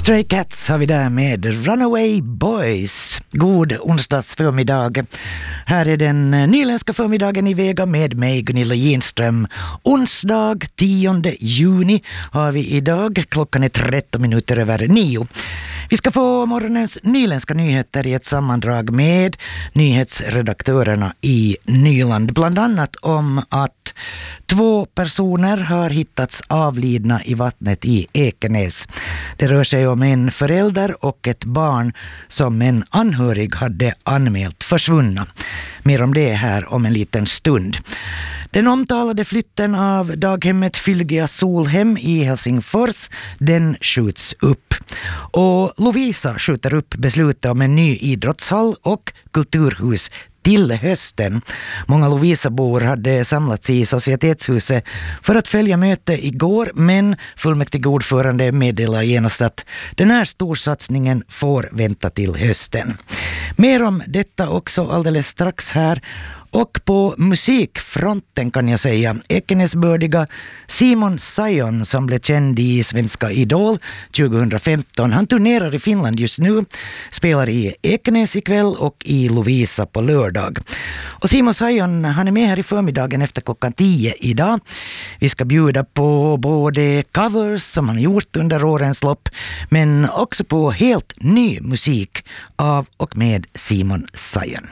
Stray Cats har vi där med Runaway Boys. God onsdags förmiddag. Här är den nyländska förmiddagen i Vega med mig, Gunilla Ginström. Onsdag 10 juni har vi idag. Klockan är 13 minuter över 9. Vi ska få morgonens nyländska nyheter i ett sammandrag med nyhetsredaktörerna i Nyland. Bland annat om att 2 personer har hittats avlidna i vattnet i Ekenäs. Det rör sig om en förälder och ett barn som en anhörig hade anmält försvunna. Mer om det här om en liten stund. Den omtalade flytten av daghemmet Fylgia Solhem i Helsingfors, den skjuts upp. Och Lovisa skjuter upp beslutet om en ny idrottshall och kulturhus till hösten. Många Lovisa-bor hade samlats i Societetshuset för att följa möte igår, men fullmäktigeordförande meddelar genast att den här storsatsningen får vänta till hösten. Mer om detta också alldeles strax här. Och på musikfronten kan jag säga Ekenäsbördiga Simon Sayon, som blev känd i Svenska Idol 2015. Han turnerar i Finland just nu, spelar i Ekenäs ikväll och i Lovisa på lördag. Och Simon Sayon, han är med här i förmiddagen efter klockan 10 idag. Vi ska bjuda på både covers som han gjort under årens lopp, men också på helt ny musik av och med Simon Sayon.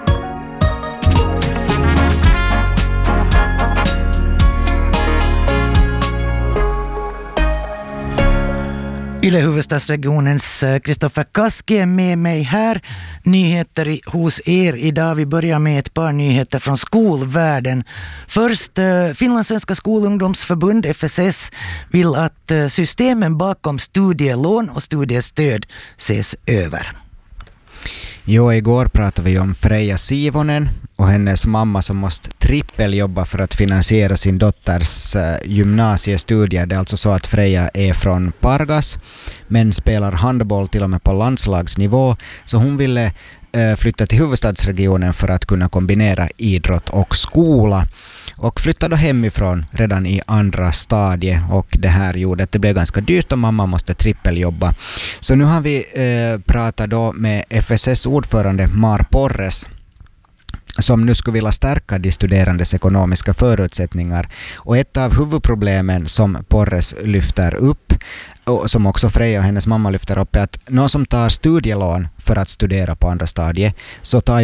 Yle huvudstadsregionens Kristoffer Kaski är med mig här. Nyheter hos er idag. Vi börjar med ett par nyheter från skolvärlden. Först, Finlandssvenska skolungdomsförbund, FSS, vill att systemen bakom studielån och studiestöd ses över. Jo, igår pratade vi om Freja Sivonen och hennes mamma som måste trippeljobba för att finansiera sin dotters gymnasiestudier. Det är alltså så att Freja är från Pargas men spelar handboll till och med på landslagsnivå, så hon ville flytta till huvudstadsregionen för att kunna kombinera idrott och skola. Och flyttade då hemifrån redan i andra stadie, och det här gjorde att det blev ganska dyrt och mamma måste trippeljobba. Så nu har vi pratat då med FSS-ordförande Mar Porres, som nu skulle vilja stärka de studerandes ekonomiska förutsättningar. Och ett av huvudproblemen som Porres lyfter upp, och som också Freja och hennes mamma lyfter upp, är att någon som tar studielån för att studera på andra stadiet, så tar